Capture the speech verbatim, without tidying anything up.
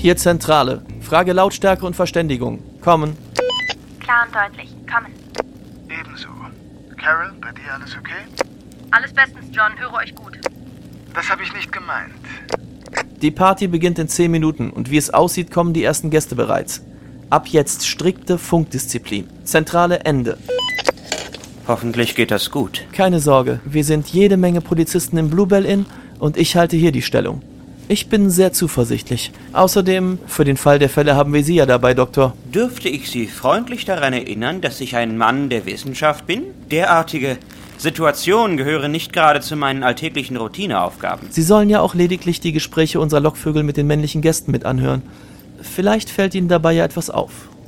Hier Zentrale. Frage Lautstärke und Verständigung. Kommen. Klar und deutlich. Kommen. Ebenso. Carol, bei dir alles okay? Alles bestens, John. Höre euch gut. Das habe ich nicht gemeint. Die Party beginnt in zehn Minuten und wie es aussieht, kommen die ersten Gäste bereits. Ab jetzt strikte Funkdisziplin. Zentrale Ende. Hoffentlich geht das gut. Keine Sorge, wir sind jede Menge Polizisten im Bluebell Inn und ich halte hier die Stellung. Ich bin sehr zuversichtlich. Außerdem, für den Fall der Fälle haben wir Sie ja dabei, Doktor. Dürfte ich Sie freundlich daran erinnern, dass ich ein Mann der Wissenschaft bin? Derartige Situationen gehören nicht gerade zu meinen alltäglichen Routineaufgaben. Sie sollen ja auch lediglich die Gespräche unserer Lockvögel mit den männlichen Gästen mit anhören. Vielleicht fällt Ihnen dabei ja etwas auf.